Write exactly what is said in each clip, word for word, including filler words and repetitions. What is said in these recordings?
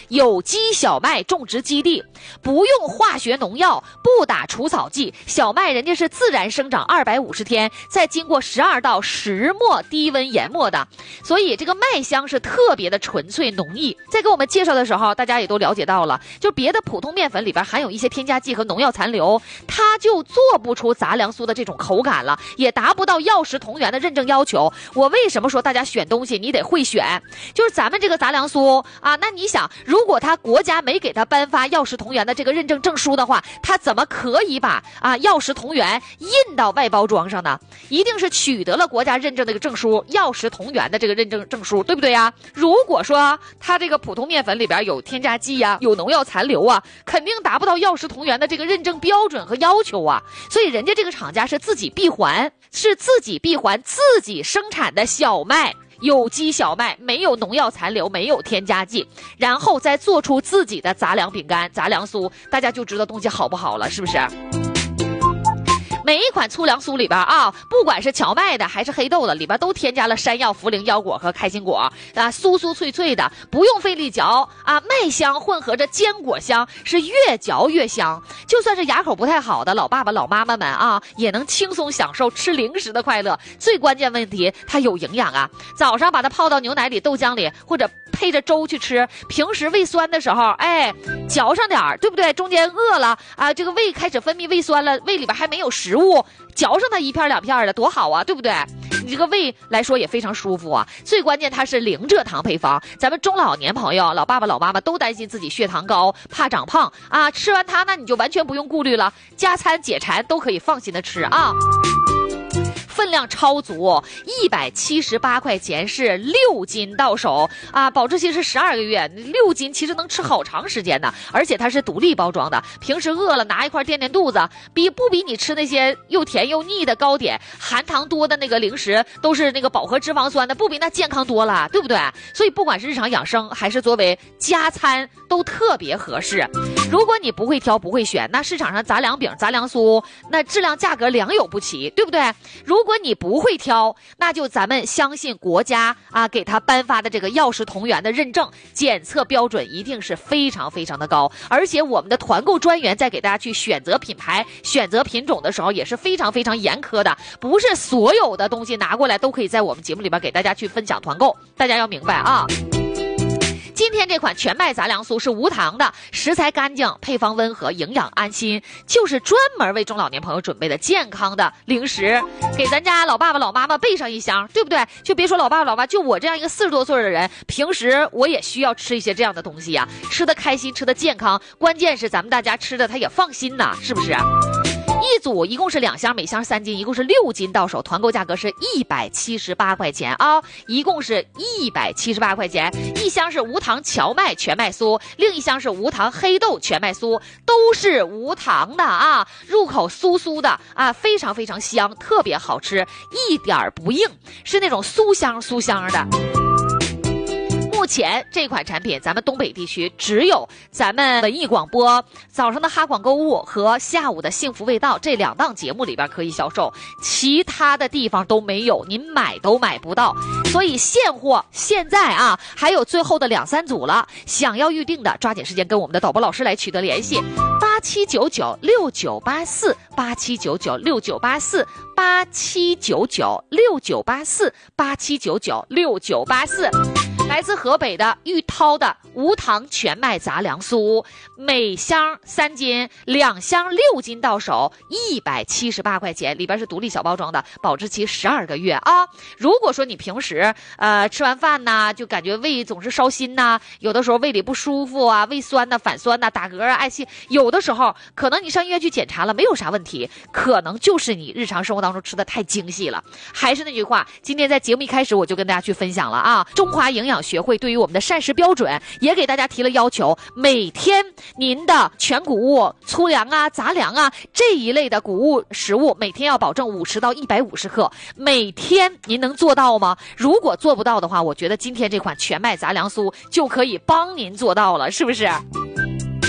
有机小麦种植基地，不用化学农药，不打除草剂，小麦人家是自然生长二百五十天，再经过十二到石磨低温研磨的，所以这个麦香是特别的纯粹浓郁。在给我们介绍的时候，大家也都了解到了，就别的普通面粉里边含有一些添加剂和农药残留，它就做不出杂粮酥的这种口感了，也达不到药食同源的认证要求。我为什么说大家选东西你得会选？就是咱们这个杂粮酥啊，那你想，如果他国家没给他颁发药食同源的这个认证证书的话，他怎么可以把啊药食同源印到外包装上呢？一定是取得了国家认证的这个证书，药食同源的这个认证证书，对不对呀？如果说它这个普通面粉里边有添加剂呀、啊，有农药残留啊，肯定达不到药食同源的这个认证标准和要求啊。所以人家这个厂家是自己闭环，是自己闭环自己生产的小麦。有机小麦，没有农药残留，没有添加剂，然后再做出自己的杂粮饼干、杂粮酥，大家就知道东西好不好了，是不是？每一款粗粮酥里边啊，不管是荞麦的还是黑豆的，里边都添加了山药、茯苓、腰果和开心果啊，酥酥脆脆的，不用费力嚼啊，麦香混合着坚果香，是越嚼越香。就算是牙口不太好的老爸爸、老妈妈们啊，也能轻松享受吃零食的快乐。最关键问题，它有营养啊！早上把它泡到牛奶里、豆浆里，或者配着粥去吃。平时胃酸的时候，哎，嚼上点儿，对不对？中间饿了啊，这个胃开始分泌胃酸了，胃里边还没有食物，嚼上它一片两片的，多好啊，对不对？你这个胃来说也非常舒服啊。最关键它是零蔗糖配方，咱们中老年朋友、老爸爸、老妈妈都担心自己血糖高，怕长胖啊，吃完它那你就完全不用顾虑了，加餐解馋都可以放心的吃啊。分量超足，一百七十八块钱是六斤到手啊，保质期是十二个月，六斤其实能吃好长时间呢，而且它是独立包装的，平时饿了拿一块垫垫肚子，比不比你吃那些又甜又腻的糕点、含糖多的那个零食，都是那个饱和脂肪酸的，不比那健康多了，对不对？所以不管是日常养生还是作为加餐，都特别合适。如果你不会挑不会选，那市场上杂粮饼、杂粮酥，那质量价格良莠不齐，对不对？如果你不会挑，那就咱们相信国家啊给他颁发的这个药食同源的认证，检测标准一定是非常非常的高。而且我们的团购专员在给大家去选择品牌、选择品种的时候也是非常非常严苛的，不是所有的东西拿过来都可以在我们节目里边给大家去分享团购，大家要明白啊。今天这款全麦杂粮酥是无糖的，食材干净，配方温和，营养安心，就是专门为中老年朋友准备的健康的零食，给咱家老爸爸老妈妈备上一箱，对不对？就别说老爸爸老妈，就我这样一个四十多岁的人，平时我也需要吃一些这样的东西呀、啊，吃的开心，吃的健康，关键是咱们大家吃的他也放心呐，是不是？一组一共是两箱，每箱三斤，一共是六斤到手，团购价格是一百七十八块钱啊，一共是一百七十八块钱。一箱是无糖荞麦全麦酥，另一箱是无糖黑豆全麦酥，都是无糖的啊，入口酥酥的啊，非常非常香，特别好吃，一点不硬，是那种酥香酥香的。目前这款产品咱们东北地区只有咱们文艺广播早上的哈广购物和下午的幸福味道这两档节目里边可以销售，其他的地方都没有，您买都买不到。所以现货现在啊还有最后的两三组了，想要预定的抓紧时间跟我们的导播老师来取得联系，八七九九六九八四八七九九六九八四八七九九六九八四八七九九六九八四。来自河北的玉涛的无糖全麦杂粮酥，每箱三斤，两箱六斤到手，一百七十八块钱，里边是独立小包装的，保质期十二个月啊。如果说你平时呃吃完饭呢，就感觉胃总是烧心呐，有的时候胃里不舒服啊，胃酸呐、反酸呐、打嗝啊、嗳气，有的时候可能你上医院去检查了没有啥问题，可能就是你日常生活当中吃的太精细了。还是那句话，今天在节目一开始我就跟大家去分享了啊，中华营养学会对于我们的膳食标准也给大家提了要求，每天您的全谷物、粗粮啊、杂粮啊这一类的谷物食物每天要保证五十到一百五十克，每天您能做到吗？如果做不到的话，我觉得今天这款全麦杂粮酥就可以帮您做到了，是不是？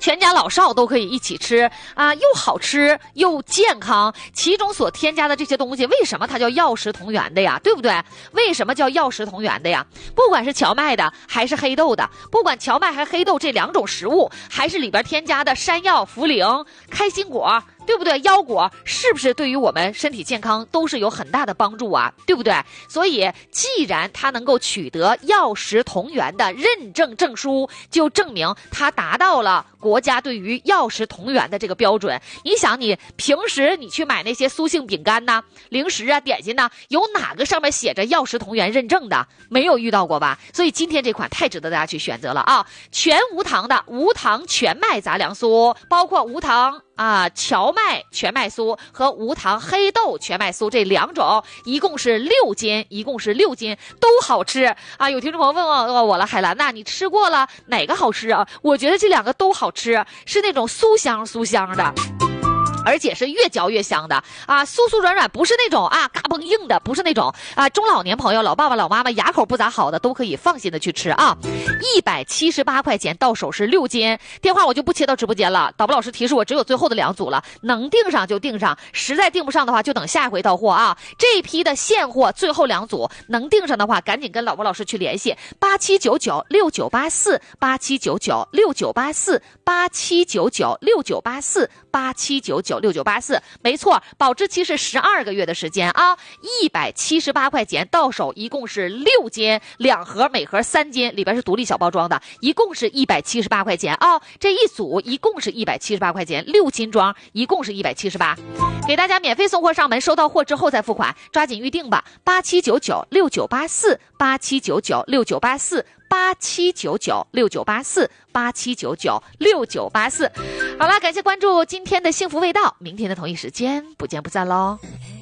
全家老少都可以一起吃啊，又好吃又健康。其中所添加的这些东西，为什么它叫药食同源的呀？对不对？为什么叫药食同源的呀？不管是荞麦的还是黑豆的，不管荞麦还是黑豆这两种食物，还是里边添加的山药、茯苓、开心果，对不对？腰果是不是对于我们身体健康都是有很大的帮助啊？对不对？所以既然它能够取得药食同源的认证证书，就证明它达到了国家对于药食同源的这个标准。你想，你平时你去买那些酥性饼干呐、零食啊、点心呐，有哪个上面写着药食同源认证的？没有遇到过吧？所以今天这款太值得大家去选择了啊！全无糖的无糖全麦杂粮酥，包括无糖啊荞麦全麦酥和无糖黑豆全麦酥这两种，一共是六斤，一共是六斤，都好吃啊！有听众朋友问问我了，海兰呐，你吃过了哪个好吃啊？我觉得这两个都好吃，是那种酥香酥香的。而且是越嚼越香的啊，酥酥软软，不是那种啊嘎嘣硬的，不是那种啊中老年朋友、老爸爸、老妈妈牙口不咋好的都可以放心的去吃啊。一百七十八块钱到手是六斤，电话我就不切到直播间了。导播老师提示我只有最后的两组了，能订上就订上，实在订不上的话就等下一回到货啊。这一批的现货最后两组，能订上的话赶紧跟导播老师去联系八七九九六九八四八七九九六九八四八七九九六九八四八七九九六九八四，没错，保质期是十二个月的时间啊，一百七十八块钱到手，一共是六斤，两盒，每盒三斤，里边是独立小包装的，一共是一百七十八块钱啊，这一组一共是一百七十八块钱，六斤装，一共是一百七十八，给大家免费送货上门，收到货之后再付款，抓紧预定吧，八七九九六九八四八七九九六九八四八七九九六九八四八七九九六九八四。好了，感谢关注今天的幸福味道，明天的同一时间不见不散喽。